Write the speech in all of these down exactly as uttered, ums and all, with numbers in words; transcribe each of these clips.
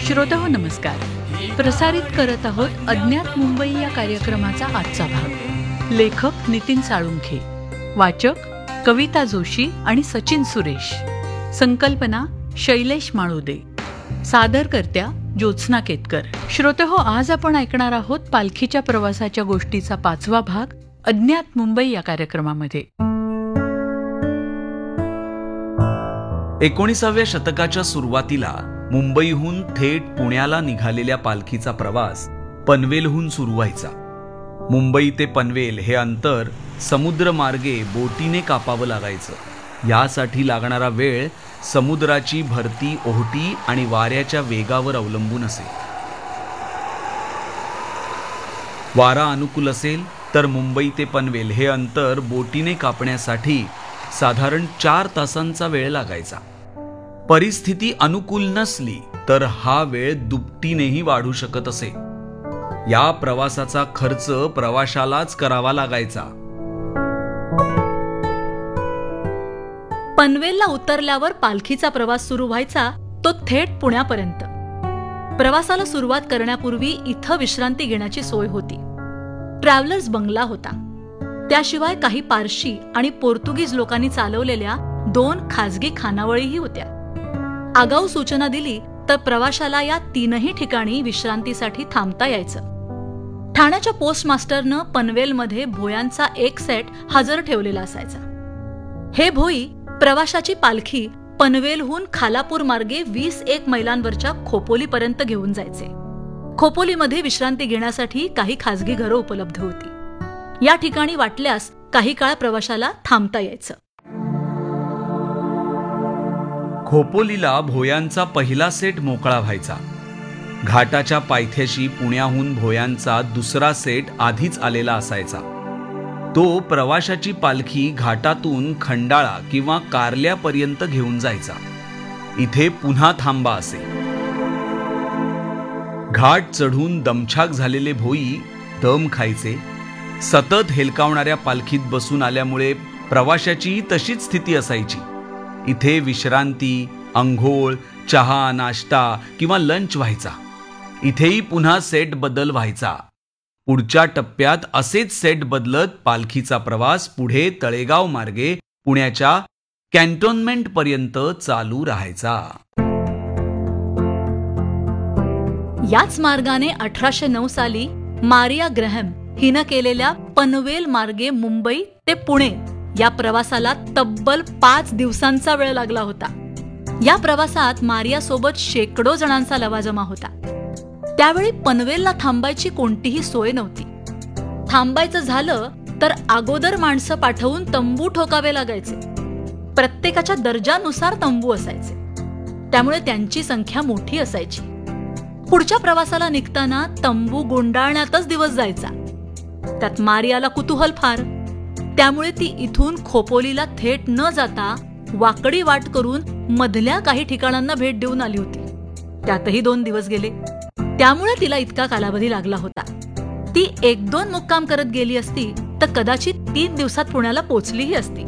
श्रोताहो नमस्कार. प्रसारित करत आहोत अज्ञात मुंबई या कार्यक्रमाचा आजचा भाग. लेखक नितीन साळुंखे, वाचक कविता जोशी आणि सचिन सुरेश, संकल्पना शैलेश माळुदे, सादरकर्त्या ज्योत्स्ना केतकर. श्रोताहो, आज आपण ऐकणार आहोत पालखीच्या प्रवासाच्या गोष्टीचा पाचवा भाग अज्ञात मुंबई या कार्यक्रमामध्ये. एकोणीसाव्या शतकाच्या सुरुवातीला मुंबईहून थेट पुण्याला निघालेल्या पालखीचा प्रवास पनवेलहून सुरू व्हायचा. मुंबई ते पनवेल हे अंतर समुद्रमार्गे बोटीने कापावं लागायचं. यासाठी लागणारा वेळ समुद्राची भरती, ओहोटी आणि वाऱ्याच्या वेगावर अवलंबून असे. वारा अनुकूल असेल तर मुंबई ते पनवेल हे अंतर बोटीने कापण्यासाठी साधारण चार तासांचा वेळ लागायचा. परिस्थिती अनुकूल नसली तर हा वेळ दुपटीनेही वाढू शकत असे. या प्रवासाचा खर्च प्रवाशालाच करावा लागायचा. पनवेलला उतरल्यावर पालखीचा प्रवास सुरू व्हायचा, तो थेट पुण्यापर्यंत. प्रवासाला सुरुवात करण्यापूर्वी इथं विश्रांती घेण्याची सोय होती. ट्रॅव्हलर्स बंगला होता. त्याशिवाय काही पारशी आणि पोर्तुगीज लोकांनी चालवलेल्या दोन खाजगी खानावळीही होत्या. आगाऊ सूचना दिली तर प्रवाशाला या तीनही ठिकाणी विश्रांतीसाठी थांबता यायचं. ठाण्याच्या पोस्टमास्टरनं पनवेलमध्ये भोयांचा एक सेट हजर ठेवलेला असायचा. हे भोई प्रवाशाची पालखी पनवेलहून खालापूर मार्गे वीस एक मैलांवरच्या खोपोलीपर्यंत घेऊन जायचे. खोपोलीमध्ये विश्रांती घेण्यासाठी काही खाजगी घरं उपलब्ध होती. या ठिकाणी वाटल्यास काही काळ प्रवाशाला थांबता यायचं. खोपोलीला भोयांचा पहिला सेट मोकळा व्हायचा. घाटाच्या पायथ्याशी पुण्याहून भोयांचा दुसरा सेट आधीच आलेला असायचा. तो प्रवाशाची पालखी घाटातून खंडाळा किंवा कार्ल्यापर्यंत घेऊन जायचा. इथे पुन्हा थांबा असे. घाट चढून दमछाक झालेले भोई दम खायचे. सतत हेलकावणाऱ्या पालखीत बसून आल्यामुळे प्रवाशाची तशीच स्थिती असायची. इथे विश्रांती, अंघोळ, चहा, नाश्ता किंवा लंच व्हायचा. इथेही पुन्हा सेट बदल व्हायचा. पुढच्या टप्प्यात असेच सेट बदलत पालखीचा प्रवास पुढे तळेगाव मार्गे पुण्याच्या कॅन्टोन्मेंट पर्यंत चालू राहायचा. याच मार्गाने अठराशे नऊ साली मारिया ग्रॅहम हिनं केलेल्या पनवेल मार्गे मुंबई ते पुणे या प्रवासाला तब्बल पाच दिवसांचा वेळ लागला होता. या प्रवासात मारिया सोबत शेकडो जणांचा लवाजमा होता. त्यावेळी पनवेलला थांबायची कोणतीही सोय नव्हती. थांबायचं झालं तर अगोदर माणसं पाठवून तंबू ठोकावे लागायचे. प्रत्येकाच्या दर्जानुसार तंबू असायचे, त्यामुळे त्यांची संख्या मोठी असायची. पुढच्या प्रवासाला निघताना तंबू गुंडाळण्यातच दिवस जायचा. त्यात मारियाला कुतूहल फार, त्यामुळे ती इथून खोपोलीला थेट न जाता वाकडी वाट करून मधल्या काही ठिकाणांना भेट देऊन आली होती. त्यातही दोन दिवस गेले. त्यामुळे तिला इतका कालावधी लागला होता. ती एक दोन मुक्काम करत गेली असती तर कदाचित तीन दिवसात पुण्याला पोचलीही असती.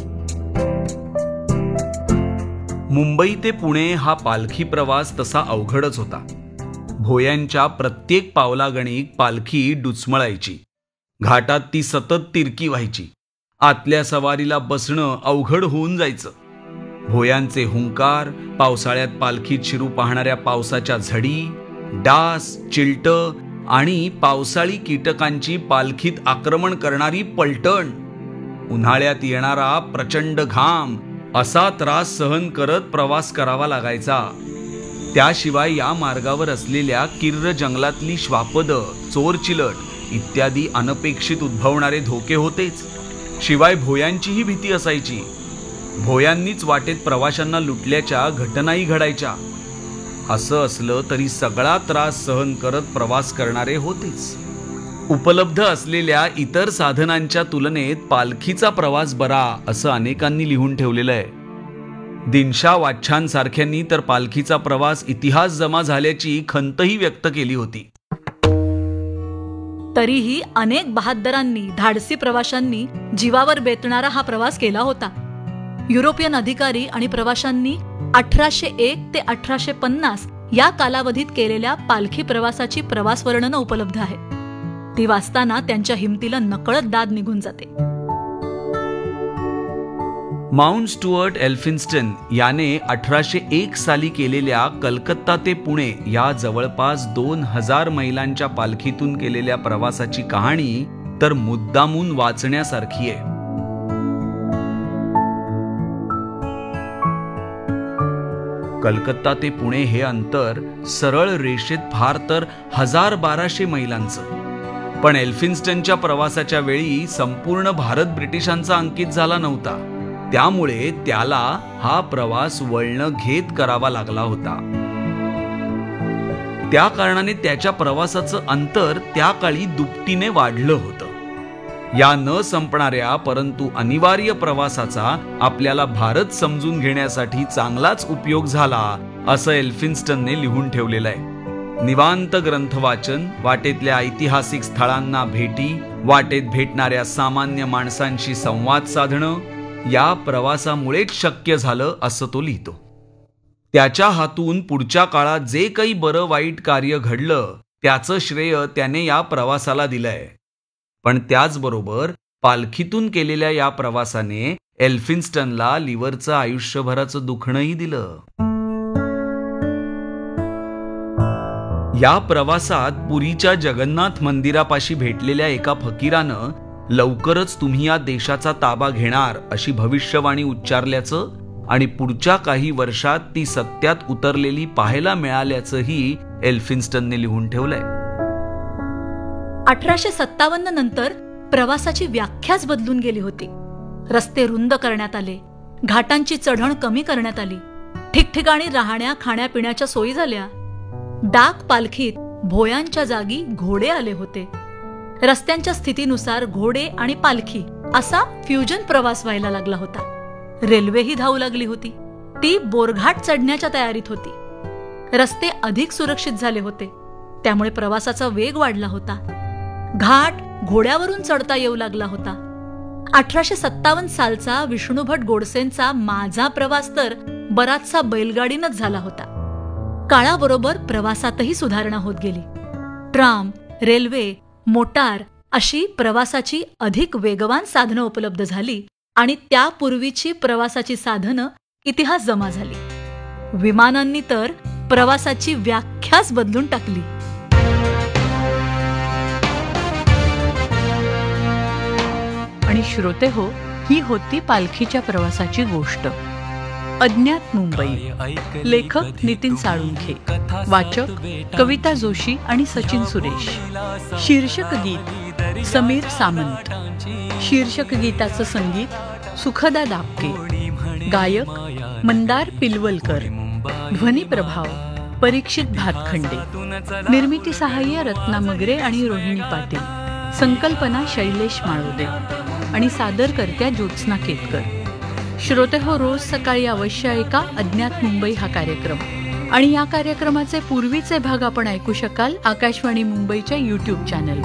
मुंबई ते पुणे हा पालखी प्रवास तसा अवघडच होता. भोयांच्या प्रत्येक पावलागणिक पालखी डुचमळायची. घाटात ती सतत तिरकी व्हायची. आतल्या सवारीला बसणं अवघड होऊन जायचं. भोयांचे हुंकार, पावसाळ्यात पालखीत शिरू पाहणाऱ्या पावसाच्या झडी, डास, चिलट आणि पावसाळी कीटकांची पालखीत आक्रमण करणारी पलटण, उन्हाळ्यात येणारा प्रचंड घाम, असा त्रास सहन करत प्रवास करावा लागायचा. त्याशिवाय या मार्गावर असलेल्या किर्र जंगलातली श्वापदं, चोरचिलट इत्यादी अनपेक्षित उद्भवणारे धोके होतेच. शिवाय भोयांचीही भीती असायची. भोयांनीच वाटेत प्रवाशांना लुटल्याच्या घटनाही घडायच्या. असं असलं तरी सगळा त्रास सहन करत प्रवास करणारे होतेच. उपलब्ध असलेल्या इतर साधनांच्या तुलनेत पालखीचा प्रवास बरा असं अनेकांनी लिहून ठेवलेलं आहे. दिनशा वाच्छांसारख्यांनी तर पालखीचा प्रवास इतिहास जमा झाल्याची खंतही व्यक्त केली होती. तरीही अनेक बहाद्दरांनी, धाडसी प्रवाशांनी जीवावर बेतणारा हा प्रवास केला होता. युरोपियन अधिकारी आणि प्रवाशांनी अठराशे एक ते अठराशे पन्नास या कालावधीत केलेल्या पालखी प्रवासाची प्रवास वर्णनं उपलब्ध आहेत. ती वाचताना त्यांच्या हिमतीला नकळत दाद निघून जाते. माउंट स्टुअर्ट एल्फिन्स्टन याने अठराशे एक साली केलेल्या कलकत्ता ते पुणे या जवळपास दोन हजार मैलांच्या पालखीतून केलेल्या प्रवासाची कहाणी तर मुद्दामून वाचण्यासारखी आहे. कलकत्ता ते पुणे हे अंतर सरळ रेषेत फार तर हजार बाराशे मैलांचं. पण एल्फिन्स्टनच्या प्रवासाच्या वेळी संपूर्ण भारत ब्रिटिशांचा अंकित झाला नव्हता. त्यामुळे त्याला हा प्रवास वळण घेत करावा लागला होता. त्या कारणाने त्याच्या प्रवासाचं अंतर त्या काळी दुपटीने वाढलं होतं. या न संपणाऱ्या परंतु अनिवार्य प्रवासाचा आपल्याला भारत समजून घेण्यासाठी चांगलाच उपयोग झाला असं एल्फिन्स्टनने लिहून ठेवलेलं आहे. निवांत ग्रंथ वाचन, वाटेतल्या ऐतिहासिक स्थळांना भेटी, वाटेत भेटणाऱ्या सामान्य माणसांशी संवाद साधणं या प्रवासामुळेच शक्य झालं असं तो लिहितो. त्याच्या हातून पुढच्या काळात जे काही बरं वाईट कार्य घडलं त्याचं श्रेय त्याने या प्रवासाला दिलंय. पण त्याचबरोबर पालखीतून केलेल्या या प्रवासाने एल्फिन्स्टनला लिव्हरचं आयुष्यभराचं दुखणंही दिलं. या प्रवासात पुरीच्या जगन्नाथ मंदिरापाशी भेटलेल्या एका फकीरानं लवकरच तुम्ही या देशाचा ताबा घेणार अशी भविष्यवाणी उच्चारल्याचं आणि पुढच्या काही वर्षात ती सत्यात उतरलेली पाहायला मिळाल्याचंही एल्फिन्स्टनने लिहून ठेवलंय. अठराशे सत्तावन्न नंतर प्रवासाची व्याख्याच बदलून गेली होती. रस्ते रुंद करण्यात आले, घाटांची चढण कमी करण्यात आली, ठिकठिकाणी राहण्या खाण्यापिण्याच्या सोयी झाल्या. डाक पालखीत भोयांच्या जागी घोडे आले होते. रस्त्यांच्या स्थितीनुसार घोडे आणि पालखी असा फ्युजन प्रवास व्हायला लागला होता. रेल्वेही धावू लागली होती. ती बोरघाट चढण्याच्या तयारीत होती. रस्ते अधिक सुरक्षित झाले होते, त्यामुळे प्रवासाचा वेग वाढला होता. घाट घोड्यावरून चढता येऊ लागला होता. अठराशे सत्तावन्न सालचा विष्णुभट गोडसेंचा माझा प्रवास तर बराचसा बैलगाडीनच झाला होता. काळाबरोबर प्रवासातही सुधारणा होत गेली. ट्राम, रेल्वे, मोटार अशी प्रवासाची अधिक वेगवान साधनं उपलब्ध झाली आणि त्यापूर्वीची प्रवासाची साधनं इतिहास जमा झाली. विमानांनी तर प्रवासाची व्याख्याच बदलून टाकली. आणि श्रोते हो, ही होती पालखीच्या प्रवासाची गोष्ट. अज्ञात मुंबई. लेखक नितीन साळुंखे, वाचक कविता जोशी आणि सचिन सुरेश. शीर्षक गीत समीर सामंत. शीर्षक गीताचं संगीत सुखदा दापके. गायक मंदार पिलवलकर. ध्वनी प्रभाव परीक्षित भातखंडे. निर्मिती सहाय्य रत्ना मगरे आणि रोहिणी पाटील. संकल्पना शैलेश माळोदे आणि सादरकर्त्या ज्योत्स्ना केतकर. श्रोते हो, रोज सकाळी अवश्य ऐका अज्ञात मुंबई हा कार्यक्रम. आणि या कार्यक्रमाचे पूर्वीचे भाग आपण ऐकू शकाल आकाशवाणी मुंबईच्या यूट्यूब चॅनल.